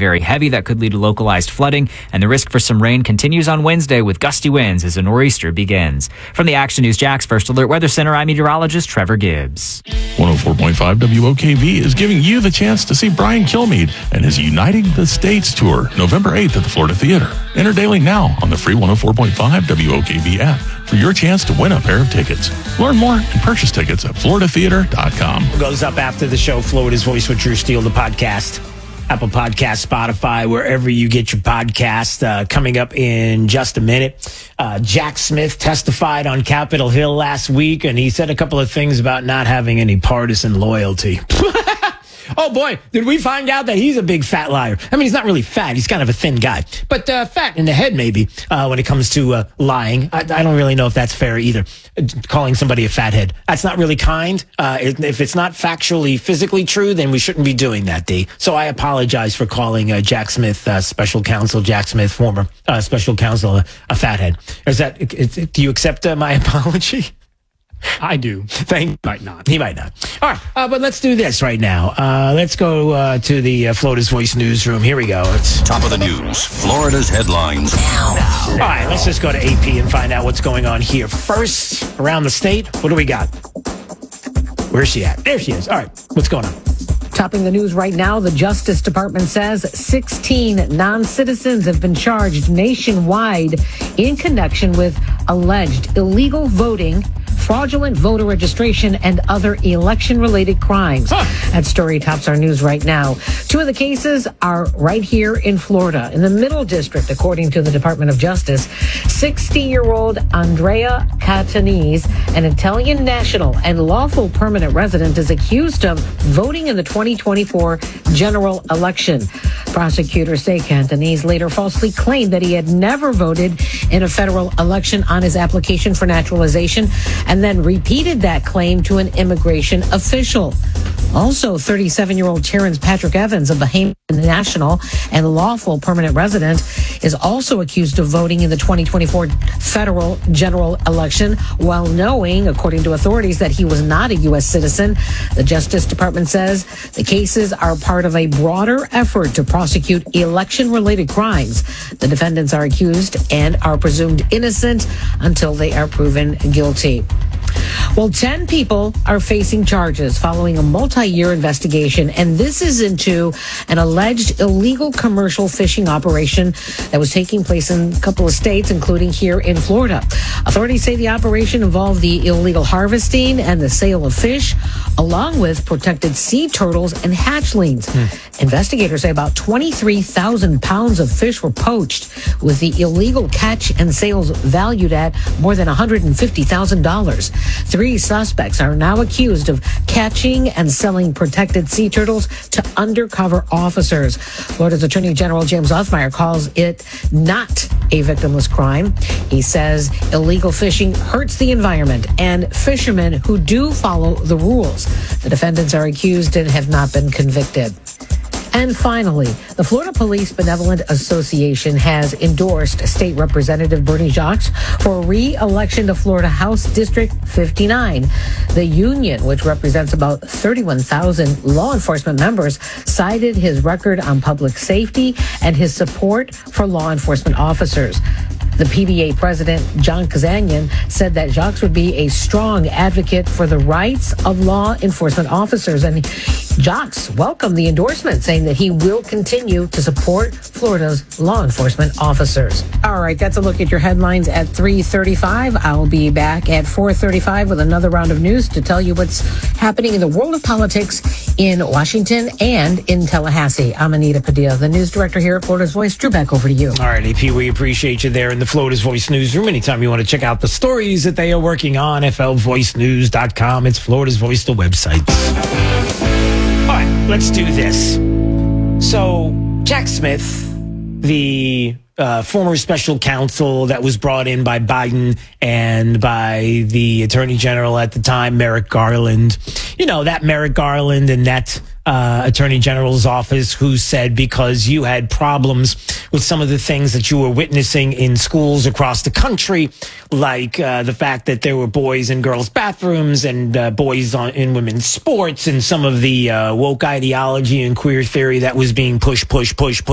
very heavy that could lead to localized flooding, and the risk for some rain continues on Wednesday with gusty winds as a nor'easter begins. From the Action News Jax First Alert Weather Center, I'm meteorologist Trevor Gibbs. 104.5 WOKV is giving you the chance to see Brian Kilmeade and his Uniting the States tour, November 8th at the Florida Theater. Enter daily now on the free 104.5 WOKV app for your chance to win a pair of tickets. Learn more and purchase tickets at floridatheater.com. Goes up after the show, Florida's Voice with Drew Steele, the podcast. Apple Podcast, Spotify, wherever you get your podcast. Coming up in just a minute. Jack Smith testified on Capitol Hill last week, and he said a couple of things about not having any partisan loyalty. Oh, boy, did we find out that he's a big fat liar. I mean, he's not really fat. He's kind of a thin guy. But fat in the head, maybe, when it comes to lying. I don't really know if that's fair either, calling somebody a fathead. That's not really kind. If it's not factually, physically true, then we shouldn't be doing that, D. So I apologize for calling Jack Smith, Special Counsel Jack Smith, former Special Counsel, a fathead. Do you accept my apology? I do. He might not. All right, but let's do this right now. Let's go to the Florida's Voice newsroom. Here we go. It's top of the news. Florida's headlines now. All right, let's just go to AP and find out what's going on here. First, around the state, what do we got? Where's she at? There she is. All right, what's going on? Topping the news right now, the Justice Department says 16 non-citizens have been charged nationwide in connection with alleged illegal voting, fraudulent voter registration, and other election-related crimes. That story tops our news right now. Two of the cases are right here in Florida, in the Middle District, according to the Department of Justice. 60-year-old Andrea Catanese, an Italian national and lawful permanent resident, is accused of voting in the 2024 general election. Prosecutors say Catanese later falsely claimed that he had never voted in a federal election on his application for naturalization, and then repeated that claim to an immigration official. Also, 37-year-old Terrence Patrick Evans, a Bahamian national and lawful permanent resident, is also accused of voting in the 2024 federal general election while knowing, according to authorities, that he was not a U.S. citizen. The Justice Department says the cases are part of a broader effort to prosecute election-related crimes. The defendants are accused and are presumed innocent until they are proven guilty. Well, 10 people are facing charges following a multi-year investigation, and this is into an alleged illegal commercial fishing operation that was taking place in a couple of states, including here in Florida. Authorities say the operation involved the illegal harvesting and the sale of fish, along with protected sea turtles and hatchlings. Investigators say about 23,000 pounds of fish were poached, with the illegal catch and sales valued at more than $150,000. 3 suspects are now accused of catching and selling protected sea turtles to undercover officers. Florida's Attorney General James Othmeyer calls it not a victimless crime. He says illegal fishing hurts the environment and fishermen who do follow the rules. The defendants are accused and have not been convicted. And finally, the Florida Police Benevolent Association has endorsed State Representative Bernie Jacques for re-election to Florida House District 59. The union, which represents about 31,000 law enforcement members, cited his record on public safety and his support for law enforcement officers. The PBA president, John Kazanian, said that Jacques would be a strong advocate for the rights of law enforcement officers. And Jacques welcomed the endorsement, saying that he will continue to support Florida's law enforcement officers. All right, that's a look at your headlines at 3:35. I'll be back at 4:35 with another round of news to tell you what's happening in the world of politics in Washington and in Tallahassee. I'm Anita Padilla, the news director here at Florida's Voice. Drew, back over to you. All right, AP, we appreciate you there in the Florida's Voice newsroom. Anytime you want to check out the stories that they are working on, flvoicenews.com. It's Florida's Voice, the website. All right, let's do this. So, Jack Smith, the former special counsel that was brought in by Biden and by the Attorney General at the time, Merrick Garland. You know, that Merrick Garland and that Attorney General's office, who said because you had problems with some of the things that you were witnessing in schools across the country, like the fact that there were boys in girls' bathrooms and boys in women's sports, and some of the woke ideology and queer theory that was being pushed